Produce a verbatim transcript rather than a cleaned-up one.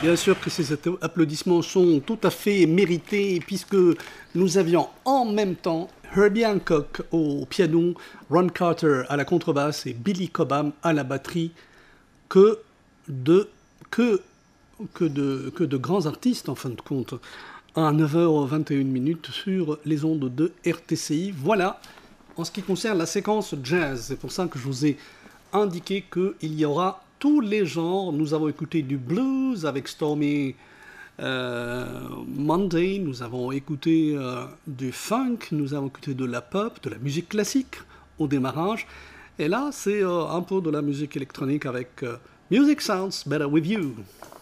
Bien sûr que ces applaudissements sont tout à fait mérités puisque nous avions en même temps Herbie Hancock au piano, Ron Carter à la contrebasse et Billy Cobham à la batterie. Que de, que, que de, que de grands artistes en fin de compte. À neuf heures vingt et une minutes sur les ondes de R T C I. Voilà, en ce qui concerne la séquence jazz. C'est pour ça que je vous ai indiqué qu'il y aura tous les genres. Nous avons écouté du blues avec Stormy euh, Monday, nous avons écouté euh, du funk, nous avons écouté de la pop, de la musique classique au démarrage. Et là, c'est euh, un peu de la musique électronique avec euh, Music Sounds Better With You.